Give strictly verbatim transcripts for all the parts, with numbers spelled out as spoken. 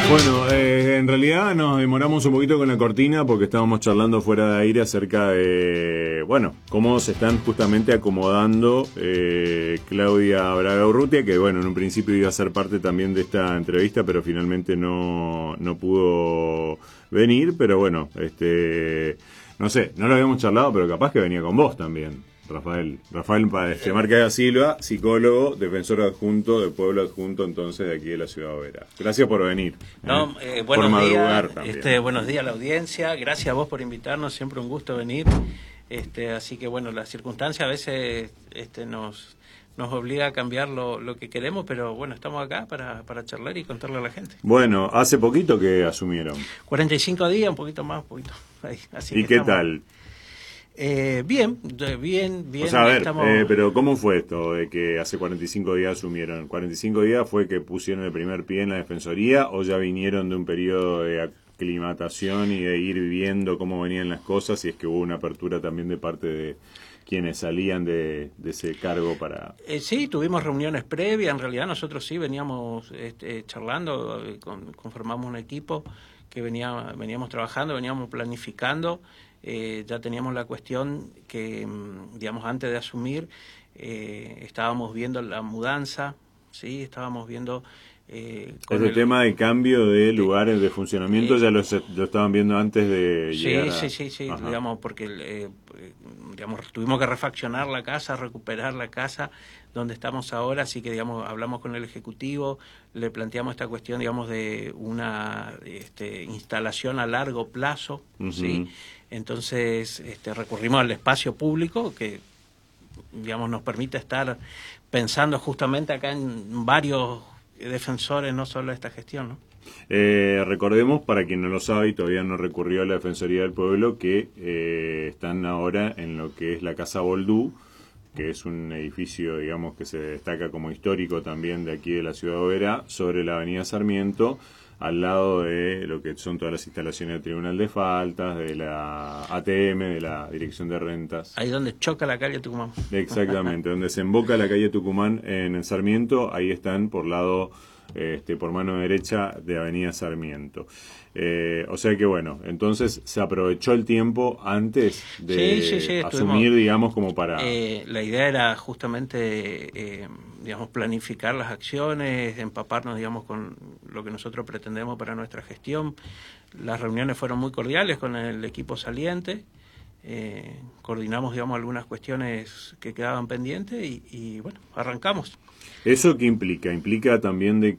Bueno, eh, en realidad nos demoramos un poquito con la cortina porque estábamos charlando fuera de aire acerca de, bueno, cómo se están justamente acomodando eh, Claudia Braga Urrutia, que bueno, en un principio iba a ser parte también de esta entrevista, pero finalmente no, no pudo venir, pero bueno, este, no sé, no lo habíamos charlado, pero capaz que venía con vos también. Rafael, Rafael este, Marca Silva, psicólogo, defensor adjunto del pueblo adjunto entonces de aquí de la ciudad de Oberá. Gracias por venir. No, eh, eh, buenos por días, también. este, buenos días a la audiencia, gracias a vos por invitarnos, siempre un gusto venir. Este, así que bueno, las circunstancias a veces este, nos nos obliga a cambiar lo, lo que queremos, pero bueno, estamos acá para, para charlar y contarle a la gente. Bueno, hace poquito que asumieron. cuarenta y cinco días, un poquito más, un poquito. Ahí, así ¿Y que qué estamos... tal? Eh, bien, bien, bien. O sea, a ver, estamos... eh, pero ¿cómo fue esto de que hace cuarenta y cinco días asumieron? ¿cuarenta y cinco días fue que pusieron el primer pie en la Defensoría o ya vinieron de un periodo de aclimatación y de ir viendo cómo venían las cosas y es que hubo una apertura también de parte de quienes salían de, de ese cargo para...? Eh, sí, tuvimos reuniones previas, en realidad nosotros sí veníamos este, charlando, eh, con, conformamos un equipo que venía, veníamos trabajando, veníamos planificando. Eh, ya teníamos la cuestión que, digamos, antes de asumir, eh, estábamos viendo la mudanza, ¿sí? Estábamos viendo... Eh, con Ese el tema de cambio de lugares de funcionamiento, eh, ya lo, lo estaban viendo antes de sí, llegar a... Sí, sí, sí, Ajá. digamos, porque eh, digamos, tuvimos que refaccionar la casa, recuperar la casa donde estamos ahora, así que, digamos, hablamos con el Ejecutivo, le planteamos esta cuestión, digamos, de una este, instalación a largo plazo, uh-huh. ¿sí? Entonces, este, recurrimos al espacio público que, digamos, nos permite estar pensando justamente acá en varios defensores, no solo esta gestión, ¿no? Eh, recordemos, para quien no lo sabe y todavía no recurrió a la Defensoría del Pueblo, que eh, están ahora en lo que es la Casa Boldú, que es un edificio, digamos, que se destaca como histórico también de aquí de la ciudad de Oberá, sobre la avenida Sarmiento, al lado de lo que son todas las instalaciones del Tribunal de Faltas, de la A T M, de la Dirección de Rentas. Ahí donde choca la calle Tucumán. Exactamente, donde se emboca la calle Tucumán en el Sarmiento, ahí están por lado, este, por mano derecha de Avenida Sarmiento. Eh, o sea que bueno, entonces se aprovechó el tiempo antes de sí, sí, sí, asumir, estuvimos, digamos, como para... Eh, la idea era justamente, eh, digamos, planificar las acciones, empaparnos, digamos, con lo que nosotros pretendemos para nuestra gestión. Las reuniones fueron muy cordiales con el equipo saliente, eh, coordinamos, digamos, algunas cuestiones que quedaban pendientes y, y bueno, arrancamos. ¿Eso qué implica? ¿Implica también de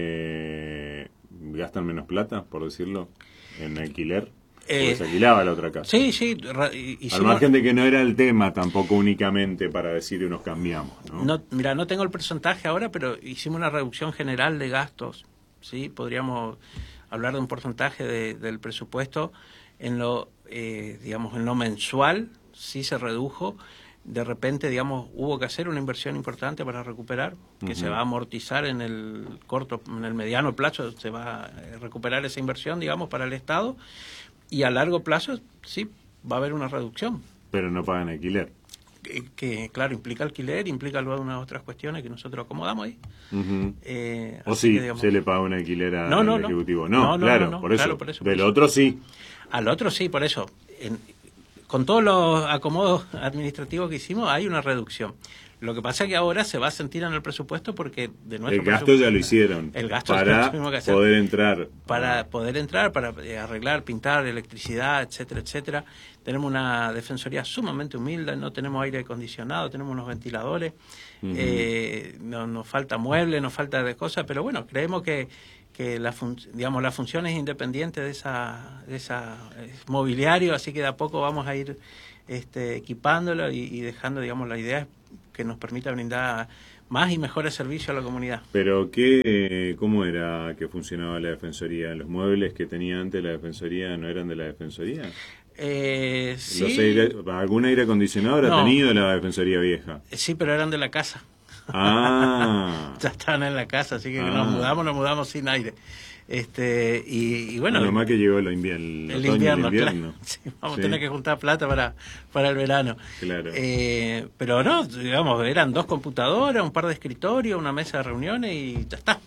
que gastan menos plata, por decirlo, en alquiler? Porque eh, se alquilaba la otra casa. Sí, sí. Hicimos... Al margen de que no era el tema tampoco únicamente para decir que nos cambiamos, ¿no? No, mira, no tengo el porcentaje ahora, pero hicimos una reducción general de gastos, ¿sí? Podríamos hablar de un porcentaje de, del presupuesto en lo, eh, digamos, en lo mensual, sí se redujo. De repente, digamos, hubo que hacer una inversión importante para recuperar, que uh-huh. se va a amortizar en el corto, en el mediano plazo, se va a recuperar esa inversión, digamos, para el Estado, y a largo plazo, sí, va a haber una reducción. Pero no pagan alquiler. Que, que claro, implica alquiler, implica luego unas otras cuestiones que nosotros acomodamos ahí. Uh-huh. Eh, o sí, que, digamos, se le paga un alquiler al no, no, Ejecutivo. No, No, no, no claro, no, no, por, eso. claro, por eso. Del por otro eso. sí. Al otro sí, por eso. En, con todos los acomodos administrativos que hicimos, hay una reducción. Lo que pasa es que ahora se va a sentir en el presupuesto porque de nuestro el gasto ya lo hicieron. El gasto para lo que hacer, poder entrar. Para ah. poder entrar, para arreglar, pintar, electricidad, etcétera, etcétera. Tenemos una defensoría sumamente humilde, no tenemos aire acondicionado, tenemos unos ventiladores, uh-huh. eh, no, nos falta muebles, nos falta de cosas, pero bueno, creemos que que la fun- digamos la función es independiente de esa de esa es mobiliario, así que de a poco vamos a ir este equipándolo y, y dejando, digamos, la idea que nos permita brindar más y mejores servicios a la comunidad. Pero qué cómo era que funcionaba la defensoría, los muebles que tenía antes la defensoría no eran de la defensoría. Eh, sí. Los aire, ¿algún aire acondicionado habrá no. tenido la defensoría vieja? Sí, pero eran de la casa. Ah. Ya estaban en la casa, así que ah. nos mudamos, nos mudamos sin aire. Este y, y bueno. Lo más que llegó el invierno. El invierno, el invierno. Claro. Sí, vamos sí. a tener que juntar plata para, para el verano. Claro. Eh, pero no, digamos, eran dos computadoras, un par de escritorios, una mesa de reuniones y ya está.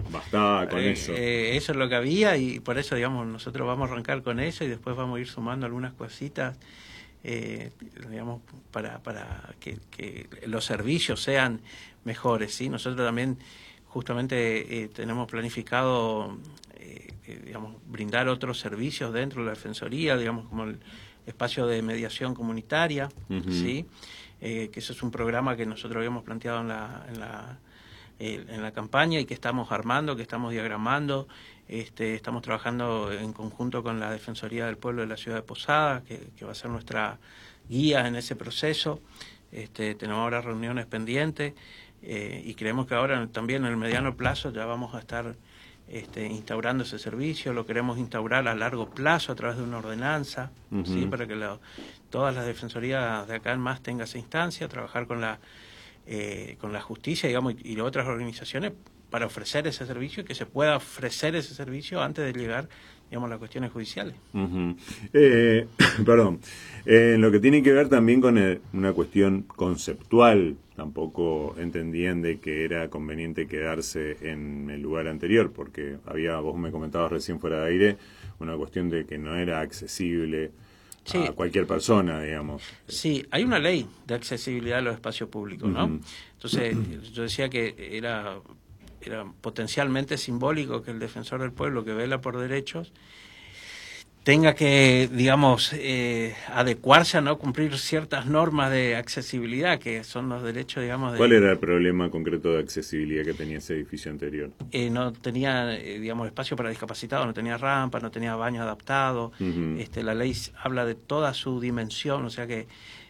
bastaba con eh, eso. Eh, eso es lo que había y por eso, digamos, nosotros vamos a arrancar con eso y después vamos a ir sumando algunas cositas, eh, digamos, para, para que, que los servicios sean mejores, ¿sí? Nosotros también justamente eh, tenemos planificado, eh, eh, digamos, brindar otros servicios dentro de la Defensoría, digamos, como el espacio de mediación comunitaria, uh-huh. ¿sí? Eh, que eso es un programa que nosotros habíamos planteado en la, en la, eh, en la campaña y que estamos armando, que estamos diagramando. Este, estamos trabajando en conjunto con la Defensoría del Pueblo de la Ciudad de Posadas, que, que va a ser nuestra guía en ese proceso. Este, tenemos ahora reuniones pendientes eh, y creemos que ahora también en el mediano plazo ya vamos a estar este, instaurando ese servicio. Lo queremos instaurar a largo plazo a través de una ordenanza, uh-huh. ¿sí? Para que la, todas las defensorías de acá en más tengan esa instancia, trabajar con la, eh, con la justicia, digamos, y, y otras organizaciones para ofrecer ese servicio y que se pueda ofrecer ese servicio antes de llegar, digamos, a las cuestiones judiciales. Uh-huh. eh, perdón, eh, en lo que tiene que ver también con el, una cuestión conceptual, tampoco entendían de que era conveniente quedarse en el lugar anterior, porque había, vos me comentabas recién fuera de aire, una cuestión de que no era accesible sí. a cualquier persona, digamos. Sí, hay una ley de accesibilidad a los espacios públicos, ¿no? Uh-huh. Entonces, yo decía que era... era potencialmente simbólico que el defensor del pueblo que vela por derechos tenga que, digamos, eh, adecuarse a no cumplir ciertas normas de accesibilidad, que son los derechos, digamos... De, ¿Cuál era el problema concreto de accesibilidad que tenía ese edificio anterior? Eh, no tenía, eh, digamos, espacio para discapacitados, no tenía rampa, no tenía baño adaptado. Uh-huh. Este, la ley habla de toda su dimensión, o sea que,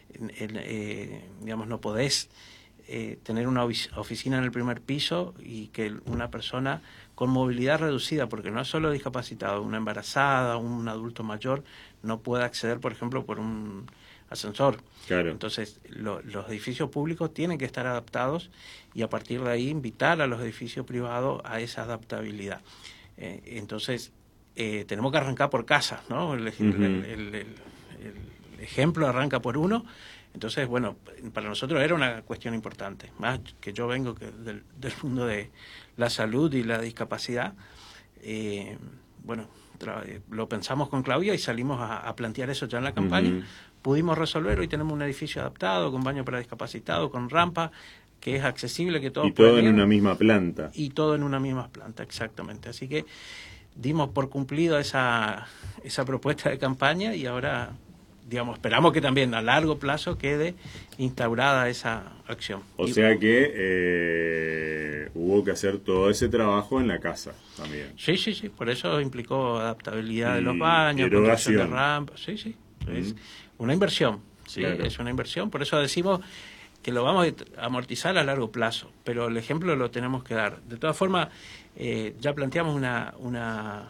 eh, digamos, no podés... Eh, tener una oficina en el primer piso y que una persona con movilidad reducida, porque no es solo discapacitado, una embarazada, un adulto mayor, no puede acceder, por ejemplo, por un ascensor. Claro. Entonces, lo, los edificios públicos tienen que estar adaptados y a partir de ahí invitar a los edificios privados a esa adaptabilidad. Eh, entonces, eh, tenemos que arrancar por casa, ¿no? El, uh-huh. el, el, el, el, el ejemplo arranca por uno. Entonces, bueno, para nosotros era una cuestión importante, más que yo vengo que del, del mundo de la salud y la discapacidad. Eh, bueno, tra- lo pensamos con Claudia y salimos a, a plantear eso ya en la campaña. Uh-huh. Pudimos resolver, hoy tenemos un edificio adaptado, con baño para discapacitados, con rampa, que es accesible, que todos y todo pueden en ir, una misma planta. Y todo en una misma planta, exactamente. Así que dimos por cumplido esa, esa propuesta de campaña y ahora... digamos, esperamos que también a largo plazo quede instaurada esa acción. O y, sea que eh, hubo que hacer todo ese trabajo en la casa también. Sí, sí, sí, por eso implicó adaptabilidad y de los baños, construcción de rampas, sí, sí, mm. es una inversión, sí, claro. Es una inversión, por eso decimos que lo vamos a amortizar a largo plazo, pero el ejemplo lo tenemos que dar. De todas formas, eh, ya planteamos una, una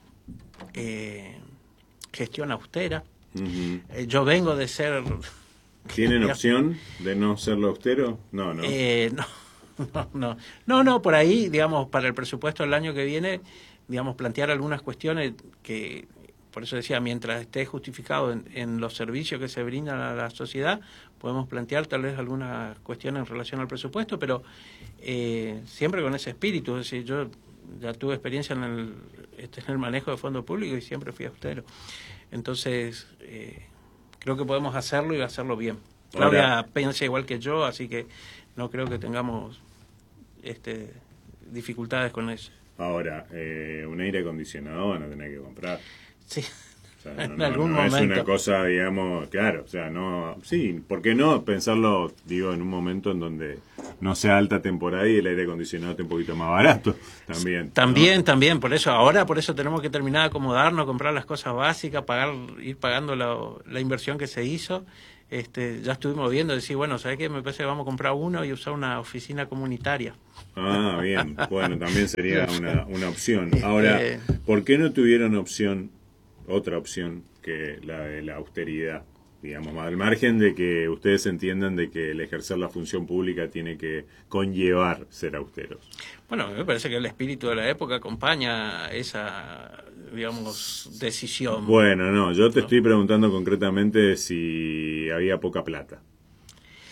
eh, gestión austera. Uh-huh. Eh, yo vengo de ser... ¿Tienen opción de no serlo austero? No, no. Eh, no, no, no. No, no, por ahí, digamos, para el presupuesto del año que viene, digamos, plantear algunas cuestiones que, por eso decía, mientras esté justificado en, en los servicios que se brindan a la sociedad, podemos plantear tal vez algunas cuestiones en relación al presupuesto, pero eh, siempre con ese espíritu. Es decir, yo ya tuve experiencia en el, este, en el manejo de fondos públicos y siempre fui austero. Entonces, eh, creo que podemos hacerlo y hacerlo bien. Claudia Ahora, piensa igual que yo, así que no creo que tengamos este, dificultades con eso. Ahora, eh, un aire acondicionado van a tener que comprar. Sí. O sea, no, en no, algún no momento. Es una cosa, digamos, claro, o sea, no, sí, ¿por qué no pensarlo, digo, en un momento en donde no sea alta temporada y el aire acondicionado esté un poquito más barato también? También, ¿no? también, por eso, ahora por eso tenemos que terminar de acomodarnos, comprar las cosas básicas, pagar, ir pagando la, la inversión que se hizo. Este, ya estuvimos viendo, decir, bueno, ¿sabes qué? Me parece que vamos a comprar uno y usar una oficina comunitaria. Ah, bien, bueno, también sería una, una opción. Ahora, ¿por qué no tuvieron opción, otra opción que la de la austeridad? Digamos, al margen de que ustedes entiendan de que el ejercer la función pública tiene que conllevar ser austeros. Bueno, me parece que el espíritu de la época acompaña esa, digamos, decisión. Bueno, no, yo te ¿no? estoy preguntando concretamente si había poca plata.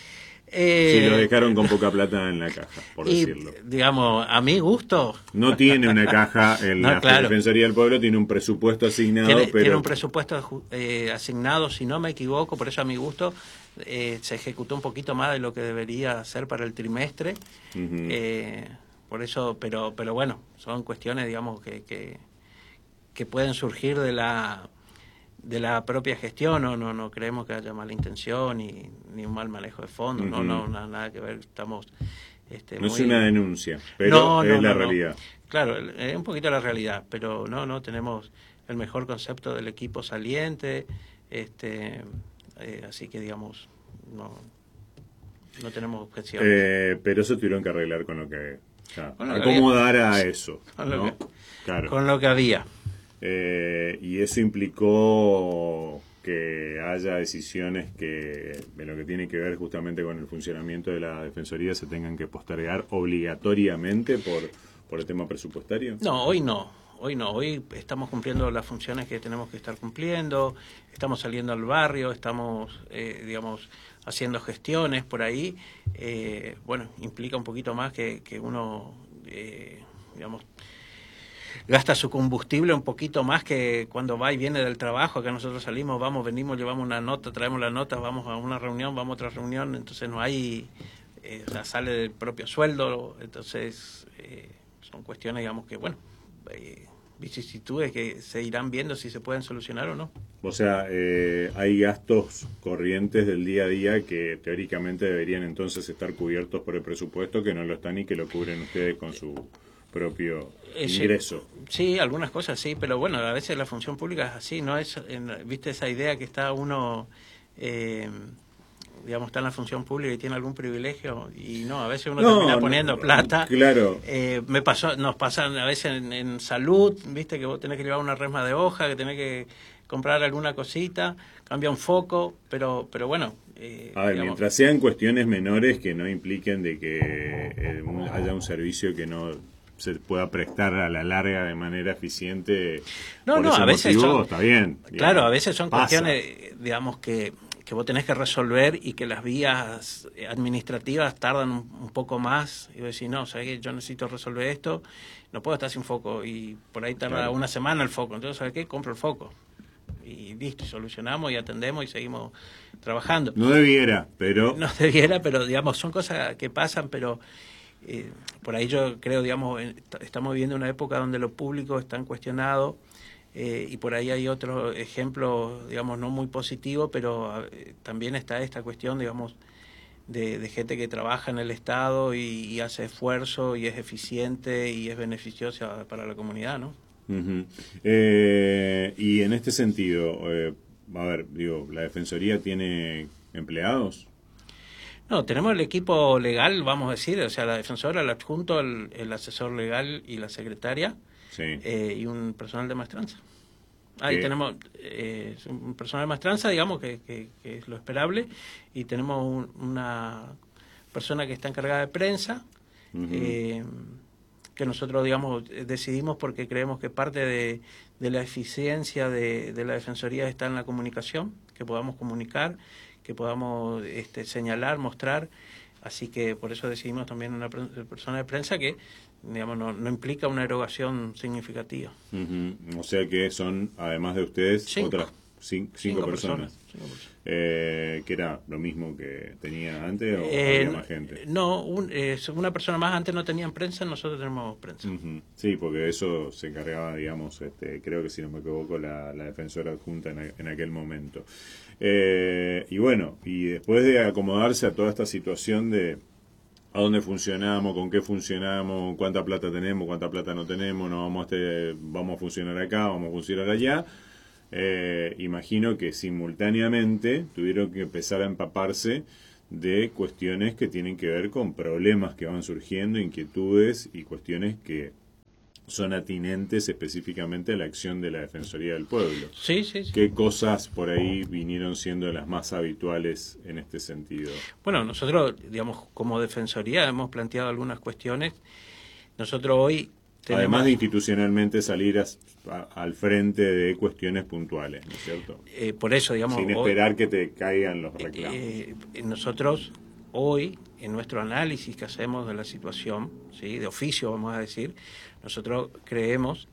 Eh, si lo dejaron con poca plata en la caja, por y, decirlo. Digamos, a mi gusto... No tiene una caja en no, la claro. Defensoría del Pueblo, tiene un presupuesto asignado, Tiene, pero... tiene un presupuesto eh, asignado, si no me equivoco, por eso a mi gusto eh, se ejecutó un poquito más de lo que debería hacer para el trimestre. Uh-huh. eh, por eso, pero pero bueno, son cuestiones, digamos, que, que, que pueden surgir de la... de la propia gestión. No no no creemos que haya mala intención ni, ni un mal manejo de fondos. Uh-huh. no no nada, nada que ver. Estamos este, no muy... es una denuncia, pero no, es no, la no, realidad. No. Claro, es un poquito la realidad, pero no no tenemos el mejor concepto del equipo saliente, este eh, así que digamos no no tenemos objeciones. Eh, pero eso tuvieron que arreglar con lo que ya, con lo acomodar que había, a eso, con ¿no? lo que, claro. con lo que había. Eh, y eso implicó que haya decisiones que, en lo que tiene que ver justamente con el funcionamiento de la Defensoría, se tengan que postergar obligatoriamente por, por el tema presupuestario. No, hoy no, hoy no, hoy estamos cumpliendo las funciones que tenemos que estar cumpliendo, estamos saliendo al barrio, estamos, eh, digamos, haciendo gestiones por ahí. Eh, bueno, implica un poquito más que, que uno, eh, digamos, gasta su combustible un poquito más que cuando va y viene del trabajo. Acá nosotros salimos, vamos, venimos, llevamos una nota, traemos la nota, vamos a una reunión, vamos a otra reunión, entonces no hay, eh, o sea, sale del propio sueldo, entonces eh, son cuestiones, digamos, que, bueno, eh, vicisitudes que se irán viendo si se pueden solucionar o no. O sea, eh, hay gastos corrientes del día a día que teóricamente deberían entonces estar cubiertos por el presupuesto, que no lo están y que lo cubren ustedes con su propio ingreso. Sí, sí, algunas cosas sí, pero bueno, a veces la función pública es así, no es, en, viste esa idea que está uno, eh, digamos, está en la función pública y tiene algún privilegio, y no, a veces uno no, termina poniendo no, plata. Claro. Eh, me pasó, nos pasan a veces en, en salud, viste que vos tenés que llevar una resma de hoja, que tenés que comprar alguna cosita, cambia un foco, pero, pero bueno. Eh, a ver, digamos, mientras sean cuestiones menores que no impliquen de que eh, un, haya un servicio que no se pueda prestar a la larga de manera eficiente. No, por no, ese a veces motivo, son, está bien. Claro, digamos, a veces son pasa. cuestiones, digamos, que, que vos tenés que resolver y que las vías administrativas tardan un, un poco más. Y vos decís, no, ¿sabes qué? Yo necesito resolver esto, no puedo estar sin foco. Y por ahí tarda claro. una semana el foco. Entonces, ¿sabes qué? Compro el foco. Y listo, y solucionamos y atendemos y seguimos trabajando. No debiera, pero... No debiera, pero digamos, son cosas que pasan, pero... Eh, por ahí yo creo, digamos, estamos viviendo una época donde lo público está cuestionado eh, y por ahí hay otro ejemplo, digamos, no muy positivo, pero eh, también está esta cuestión, digamos, de, de gente que trabaja en el Estado y, y hace esfuerzo y es eficiente y es beneficiosa para la comunidad, ¿no? Uh-huh. eh, y en este sentido, eh, a ver, digo, ¿la Defensoría tiene empleados? No, tenemos el equipo legal, vamos a decir, o sea, la defensora, el adjunto, el, el asesor legal y la secretaria, sí. eh, y un personal de maestranza. Ahí tenemos eh, un personal de maestranza, digamos, que, que, que es lo esperable, y tenemos un, una persona que está encargada de prensa, uh-huh. eh, que nosotros, digamos, decidimos porque creemos que parte de, de la eficiencia de, de la Defensoría está en la comunicación, que podamos comunicar, que podamos este, señalar, mostrar, así que por eso decidimos también una persona de prensa que, digamos, no, no implica una erogación significativa. Uh-huh. O sea que son, además de ustedes, cinco. otras cinco, cinco, cinco personas, personas. Cinco personas. Eh, ¿que era lo mismo que tenía antes o eh, había más gente? No, un, eh, una persona más. Antes no tenían prensa, nosotros tenemos prensa. Uh-huh. Sí, porque eso se encargaba, digamos, este, creo que si no me equivoco, la, la defensora adjunta en, en aquel momento. Eh, y bueno, y después de acomodarse a toda esta situación de a dónde funcionamos, con qué funcionamos, cuánta plata tenemos, cuánta plata no tenemos, no vamos a, este, vamos a funcionar acá, vamos a funcionar allá, eh, imagino que simultáneamente tuvieron que empezar a empaparse de cuestiones que tienen que ver con problemas que van surgiendo, inquietudes y cuestiones que son atinentes específicamente a la acción de la Defensoría del Pueblo. Sí, sí, sí. ¿Qué cosas por ahí vinieron siendo las más habituales en este sentido? Bueno, nosotros, digamos, como Defensoría hemos planteado algunas cuestiones. Nosotros hoy tenemos... Además de institucionalmente salir a, a, al frente de cuestiones puntuales, ¿no es cierto? Eh, por eso, digamos... Sin esperar hoy, que te caigan los reclamos. Eh, nosotros... hoy, en nuestro análisis que hacemos de la situación, ¿sí?, de oficio, vamos a decir, nosotros creemos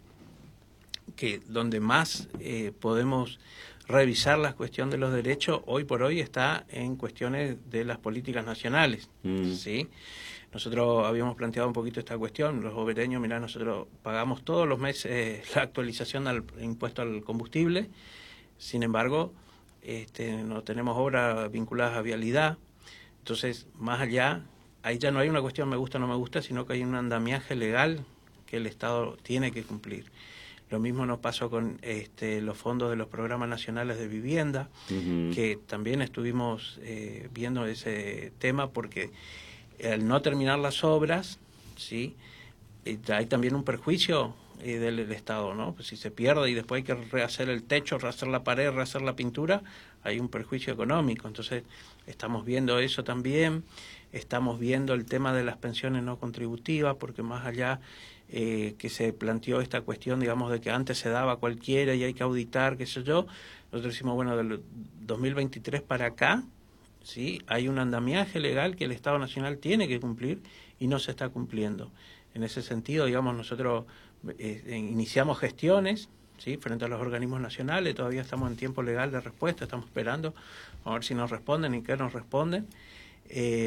que donde más eh, podemos revisar la cuestión de los derechos, hoy por hoy está en cuestiones de las políticas nacionales, mm. ¿sí? Nosotros habíamos planteado un poquito esta cuestión, los obereños, mirá, nosotros pagamos todos los meses eh, la actualización al impuesto al combustible, sin embargo, este, no tenemos obras vinculadas a vialidad, entonces, más allá, ahí ya no hay una cuestión me gusta o no me gusta, sino que hay un andamiaje legal que el Estado tiene que cumplir. Lo mismo nos pasó con este, los fondos de los programas nacionales de vivienda, uh-huh. que también estuvimos eh, viendo ese tema porque al no terminar las obras, sí, eh, hay también un perjuicio eh, del, del Estado, ¿no? Pues si se pierde y después hay que rehacer el techo, rehacer la pared, rehacer la pintura, hay un perjuicio económico. Entonces estamos viendo eso también, estamos viendo el tema de las pensiones no contributivas, porque más allá Eh, que se planteó esta cuestión, digamos, de que antes se daba a cualquiera y hay que auditar, qué sé yo, nosotros decimos, bueno, del dos mil veintitrés para acá, sí, hay un andamiaje legal que el Estado Nacional tiene que cumplir y no se está cumpliendo. En ese sentido, digamos, nosotros eh, iniciamos gestiones, sí, frente a los organismos nacionales, todavía estamos en tiempo legal de respuesta, estamos esperando a ver si nos responden y qué nos responden, eh,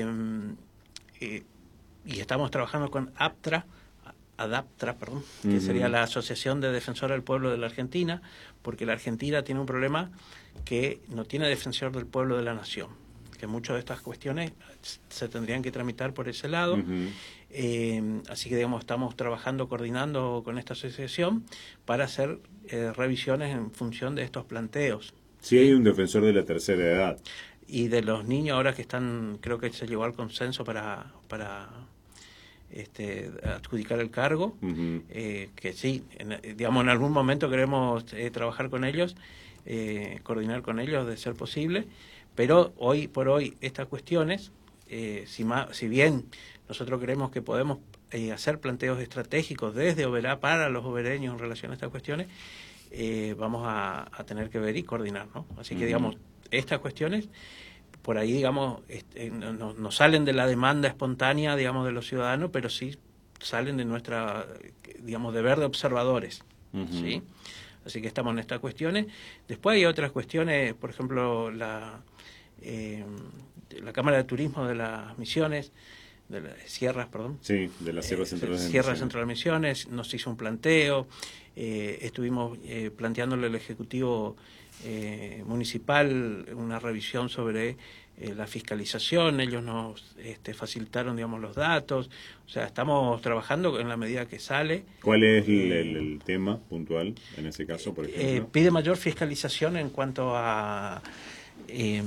eh, y estamos trabajando con APTRA, ADAPTRA, perdón, que uh-huh. sería la Asociación de Defensores del Pueblo de la Argentina, porque la Argentina tiene un problema que no tiene defensor del pueblo de la nación, que muchas de estas cuestiones se tendrían que tramitar por ese lado, uh-huh. eh, así que digamos estamos trabajando, coordinando con esta asociación para hacer eh, revisiones en función de estos planteos. Sí, hay un defensor de la tercera edad. Y de los niños ahora que están, creo que se llegó al consenso para... para Este, adjudicar el cargo, uh-huh. eh, que sí, en, digamos en algún momento queremos eh, trabajar con ellos, eh, coordinar con ellos de ser posible, pero hoy por hoy estas cuestiones, eh, si, ma, si bien nosotros creemos que podemos eh, hacer planteos estratégicos desde Oberá para los obereños en relación a estas cuestiones, eh, vamos a, a tener que ver y coordinar, ¿no? Así que uh-huh. digamos, estas cuestiones por ahí, digamos, este, no, no salen de la demanda espontánea, digamos, de los ciudadanos, pero sí salen de nuestra, digamos, deber de observadores, uh-huh. ¿sí? Así que estamos en estas cuestiones. Después hay otras cuestiones, por ejemplo, la, eh, la Cámara de Turismo de las Misiones, de las Sierras, perdón. Sí, de las Sierras Centrales. Eh, Sierras Centrales Misiones, nos hizo un planteo, eh, estuvimos eh, planteándole al Ejecutivo eh, Municipal una revisión sobre eh, la fiscalización, ellos nos este, facilitaron, digamos, los datos, o sea, estamos trabajando en la medida que sale. ¿Cuál es el, el, el tema puntual en ese caso, por ejemplo? Eh, pide mayor fiscalización en cuanto a eh,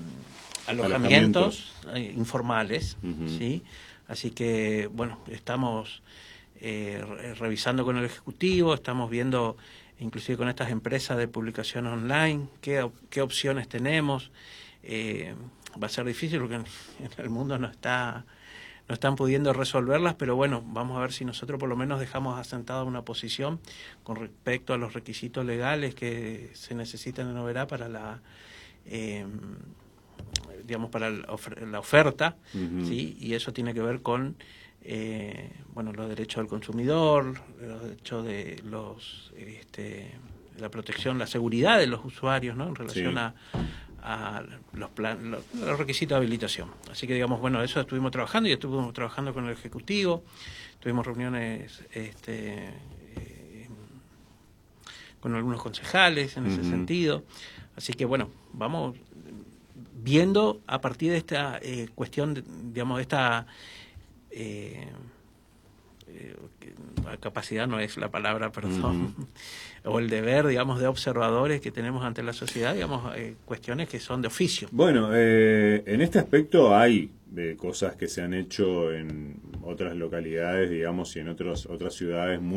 alojamientos, alojamientos. Eh, informales, uh-huh. ¿sí? Así que, bueno, estamos eh, re revisando con el Ejecutivo, estamos viendo, inclusive con estas empresas de publicación online, qué, qué opciones tenemos. Eh, va a ser difícil porque en, en el mundo no está no están pudiendo resolverlas, pero bueno, vamos a ver si nosotros por lo menos dejamos asentada una posición con respecto a los requisitos legales que se necesitan en Oberá para la eh, digamos para la oferta, uh-huh. ¿sí? Y eso tiene que ver con eh, bueno, los derechos del consumidor, los derechos de los este, la protección, la seguridad de los usuarios, ¿no? En relación sí. a a los, plan, los, los requisitos de habilitación. Así que, digamos, bueno, eso estuvimos trabajando y estuvimos trabajando con el Ejecutivo, tuvimos reuniones este, eh, con algunos concejales en uh-huh. ese sentido. Así que, bueno, vamos viendo a partir de esta eh, cuestión, de, digamos, de esta... Eh, eh, capacidad no es la palabra, perdón, uh-huh. o el deber, digamos, de observadores que tenemos ante la sociedad, digamos, eh, cuestiones que son de oficio. Bueno, eh, en este aspecto hay eh, cosas que se han hecho en otras localidades, digamos, y en otros, otras ciudades muy